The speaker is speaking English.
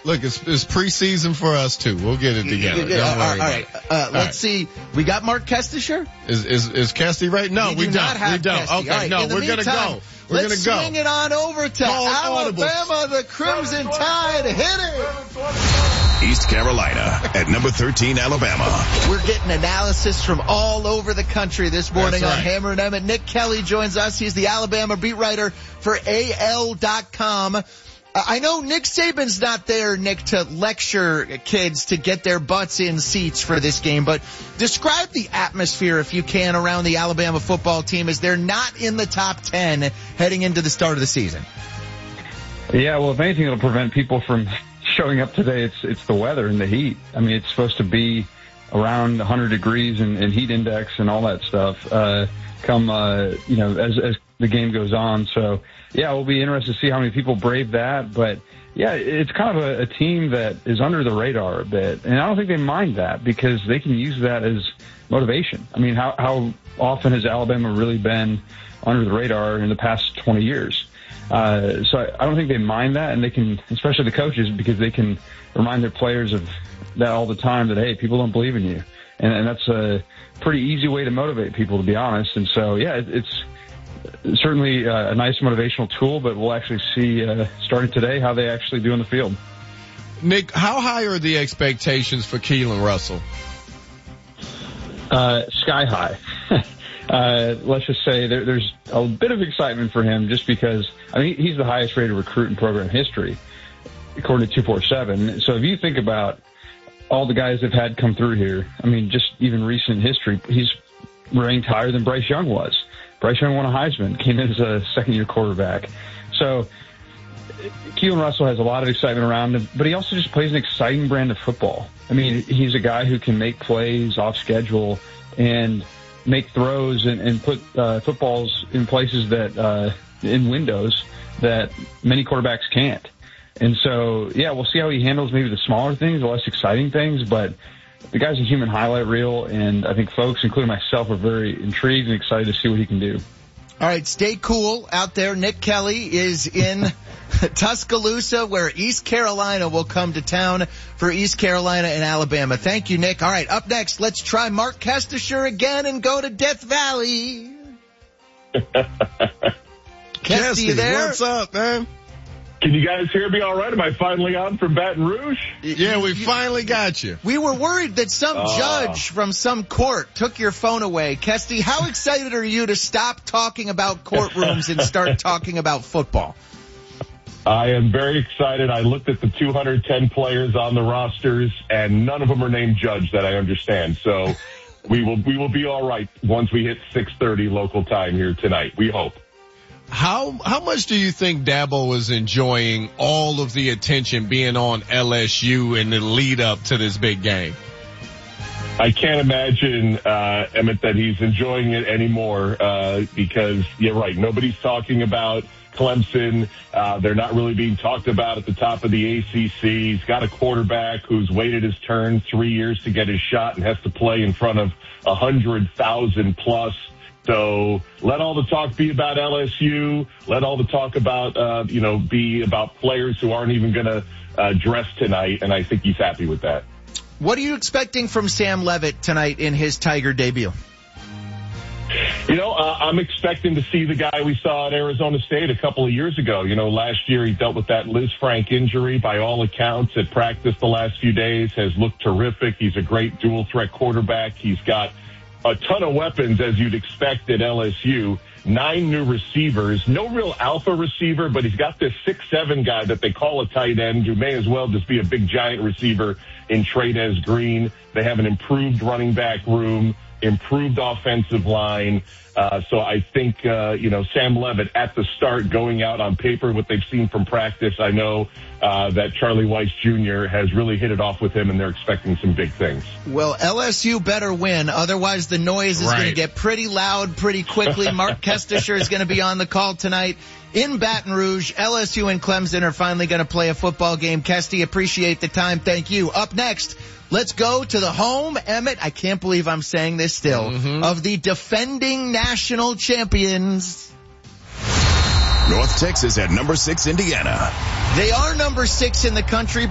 Look, it's preseason for us too. We'll get it together. Don't worry. All right. Let's see. We got Mark Kestisher? Is Kesty right? No, we don't. We don't. Kesty. Okay, right. No, we're gonna go. Let's swing it on over to Alabama, the Crimson Tide. Hit it! East Carolina at number 13, Alabama. We're getting analysis from all over the country this morning on Hammer and Emmett. Nick Kelly joins us. He's the Alabama beat writer for AL.com. I know Nick Saban's not there, Nick, to lecture kids to get their butts in seats for this game, but describe the atmosphere, if you can, around the Alabama football team as they're not in the top 10 heading into the start of the season. Yeah, well, if anything that'll prevent people from showing up today, it's the weather and the heat. I mean, it's supposed to be around 100 degrees and heat index and all that stuff as the game goes on. So, yeah, we'll be interested to see how many people brave that. But, yeah, it's kind of a team that is under the radar a bit. And I don't think they mind that because they can use that as motivation. I mean, how often has Alabama really been under the radar in the past 20 years? So I don't think they mind that, and they can, especially the coaches, because they can remind their players of that all the time that, hey, people don't believe in you. And that's a pretty easy way to motivate people, to be honest. And so, yeah, it's certainly a nice motivational tool, but we'll actually see, starting today, how they actually do in the field. Nick, how high are the expectations for Keelan Russell? Sky high. Let's just say there's a bit of excitement for him just because, I mean, he's the highest rated recruit in program history, according to 247. So if you think about all the guys they've had come through here, I mean, just even recent history, he's ranked higher than Bryce Young was. Bryce Young won a Heisman, came in as a second-year quarterback. So Keelan Russell has a lot of excitement around him, but he also just plays an exciting brand of football. I mean, he's a guy who can make plays off schedule and make throws and put footballs in places that in windows that many quarterbacks can't. And so, yeah, we'll see how he handles maybe the smaller things, the less exciting things, but the guy's a human highlight reel, and I think folks, including myself, are very intrigued and excited to see what he can do. All right, stay cool out there. Nick Kelly is in Tuscaloosa, where East Carolina will come to town for East Carolina and Alabama. Thank you, Nick. All right, up next, let's try Mark Kestisher again and go to Death Valley. Kesty, you there? What's up, man? Can you guys hear me all right? Am I finally on from Baton Rouge? Yeah, we finally got you. We were worried that some judge from some court took your phone away. Kesty, how excited are you to stop talking about courtrooms and start talking about football? I am very excited. I looked at the 210 players on the rosters, and none of them are named Judge that I understand. So we will be all right once we hit 6:30 local time here tonight. We hope. How much do you think Dabo is enjoying all of the attention being on LSU in the lead up to this big game? I can't imagine, Emmett, that he's enjoying it anymore because, you're right, nobody's talking about Clemson. They're not really being talked about at the top of the ACC. He's got a quarterback who's waited his turn 3 years to get his shot and has to play in front of 100,000 plus. So let all the talk be about LSU. Let all the talk about, be about players who aren't even going to dress tonight. And I think he's happy with that. What are you expecting from Sam Leavitt tonight in his Tiger debut? I'm expecting to see the guy we saw at Arizona State a couple of years ago. Last year he dealt with that Liz Frank injury. By all accounts, at practice the last few days has looked terrific. He's a great dual threat quarterback. He's got a ton of weapons, as you'd expect at LSU. 9 new receivers. No real alpha receiver, but he's got this 6'7" guy that they call a tight end who may as well just be a big giant receiver in Trey'Nez Green. They have an improved running back room, improved offensive line. So I think, Sam Leavitt at the start going out on paper, what they've seen from practice, I know that Charlie Weiss Jr. has really hit it off with him, and they're expecting some big things. Well, LSU better win. Otherwise, the noise is going to get pretty loud pretty quickly. Mark Kestisher is going to be on the call tonight in Baton Rouge. LSU and Clemson are finally going to play a football game. Kesty, appreciate the time. Thank you. Up next, let's go to the home, Emmett, I can't believe I'm saying this still, of the defending national champions. North Texas at number 6, Indiana. They are number 6 in the country.